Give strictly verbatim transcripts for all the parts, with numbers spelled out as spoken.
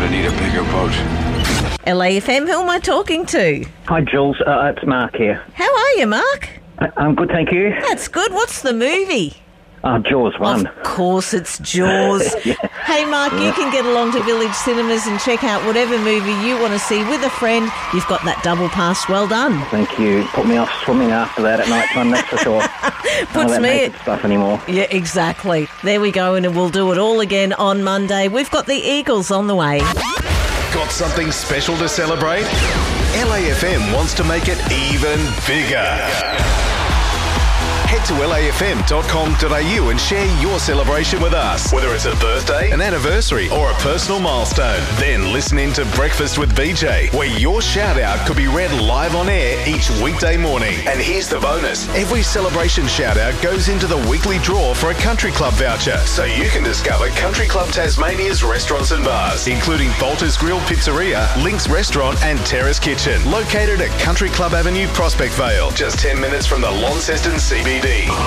going to need a bigger boat. L A F M, who am I talking to? Hi, Jules. Uh, it's Mark here. How are you, Mark? I- I'm good, thank you. That's good. What's the movie? Oh, Jaws one. Of course it's Jaws. Yeah. Hey, Mark, you can get along to Village Cinemas and check out whatever movie you want to see with a friend. You've got that double pass. Well done. Thank you. Put me off swimming after that at night time, that's for sure. Puts None of that me naked stuff anymore. Yeah, exactly. There we go, and we'll do it all again on Monday. We've got the Eagles on the way. Got something special to celebrate? L A F M wants to make it even bigger. Head to L A F M dot com dot a u and share your celebration with us. Whether it's a birthday, an anniversary, or a personal milestone. Then listen in to Breakfast with B J, where your shout out could be read live on air each weekday morning. And here's the bonus. Every celebration shout out goes into the weekly draw for a Country Club voucher, so you can discover Country Club Tasmania's restaurants and bars, including Bolter's Grill Pizzeria, Link's Restaurant and Terrace Kitchen, located at Country Club Avenue, Prospect Vale, just ten minutes from the Launceston C B D.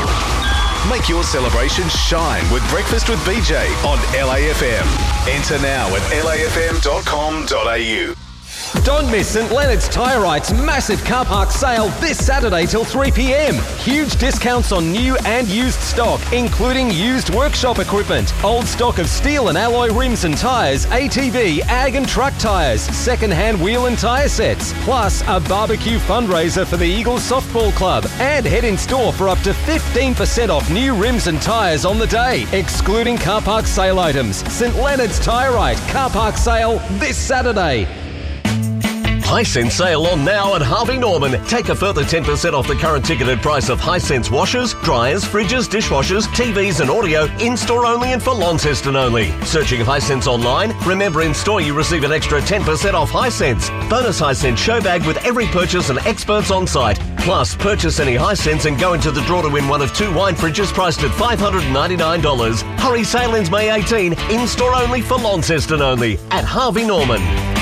Make your celebration shine with Breakfast with B J on L A F M. Enter now at L A F M dot com dot a u. Don't miss St Leonard's Tyre-Right's massive car park sale this Saturday till three p m. Huge discounts on new and used stock, including used workshop equipment, old stock of steel and alloy rims and tyres, A T V, ag and truck tyres, second-hand wheel and tyre sets, plus a barbecue fundraiser for the Eagles Softball Club. And head in store for up to fifteen percent off new rims and tyres on the day, excluding car park sale items. St Leonard's Tyre-Right car park sale this Saturday. Hisense sale on now at Harvey Norman. Take a further ten percent off the current ticketed price of Hisense washers, dryers, fridges, dishwashers, T Vs and audio, in-store only and for Launceston only. Searching Hisense online? Remember, in-store you receive an extra ten percent off Hisense. Bonus Hisense show bag with every purchase and experts on site. Plus, purchase any Hisense and go into the draw to win one of two wine fridges priced at five hundred ninety-nine dollars. Hurry, sale ends May eighteenth. In-store only for Launceston only at Harvey Norman.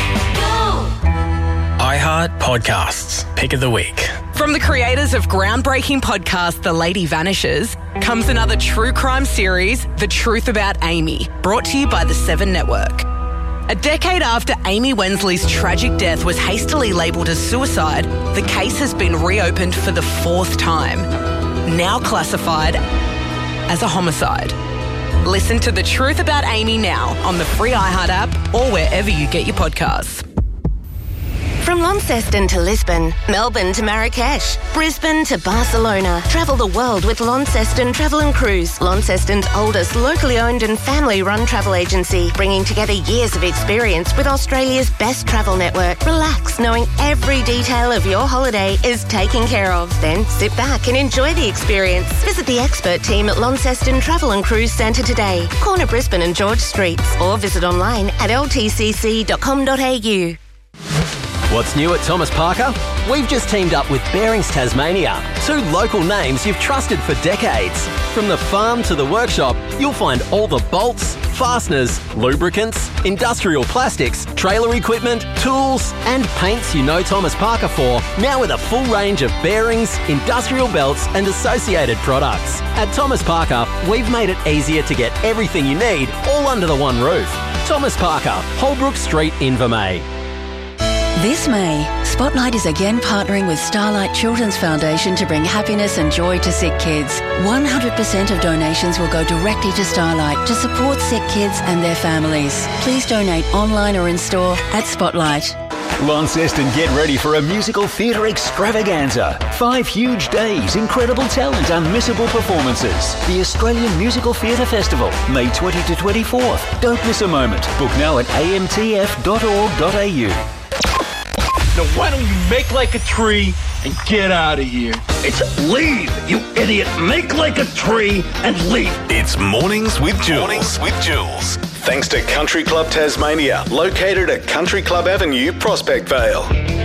iHeart Podcasts, Pick of the Week. From the creators of groundbreaking podcast The Lady Vanishes comes another true crime series, The Truth About Amy, brought to you by the Seven Network. A decade after Amy Wensley's tragic death was hastily labelled as suicide, the case has been reopened for the fourth time, now classified as a homicide. Listen to The Truth About Amy now on the free iHeart app or wherever you get your podcasts. From Launceston to Lisbon, Melbourne to Marrakesh, Brisbane to Barcelona. Travel the world with Launceston Travel and Cruise, Launceston's oldest locally owned and family-run travel agency, bringing together years of experience with Australia's best travel network. Relax, knowing every detail of your holiday is taken care of. Then sit back and enjoy the experience. Visit the expert team at Launceston Travel and Cruise Centre today, corner Brisbane and George Streets, or visit online at l t c c dot com dot a u. What's new at Thomas Parker? We've just teamed up with Bearings Tasmania, two local names you've trusted for decades. From the farm to the workshop, you'll find all the bolts, fasteners, lubricants, industrial plastics, trailer equipment, tools and paints you know Thomas Parker for, now with a full range of bearings, industrial belts and associated products. At Thomas Parker, we've made it easier to get everything you need all under the one roof. Thomas Parker, Holbrook Street, Invermay. This May, Spotlight is again partnering with Starlight Children's Foundation to bring happiness and joy to sick kids. one hundred percent of donations will go directly to Starlight to support sick kids and their families. Please donate online or in store at Spotlight. Launceston, get ready for a musical theatre extravaganza. Five huge days, incredible talent, unmissable performances. The Australian Musical Theatre Festival, May twentieth to twenty-fourth. Don't miss a moment. Book now at a m t f dot org dot a u. Now why don't you make like a tree and get out of here? It's leave, you idiot. Make like a tree and leave. It's Mornings with Jules. Mornings with Jules. Thanks to Country Club Tasmania, located at Country Club Avenue, Prospect Vale.